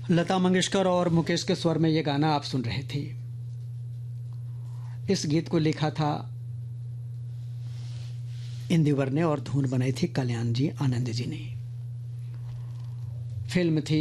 लता मंगेशकर और मुकेश के स्वर में ये गाना आप सुन रहे थे। इस गीत को लिखा था इंदिवर ने और धुन बनाई थी कल्याण जी आनंद जी ने। फिल्म थी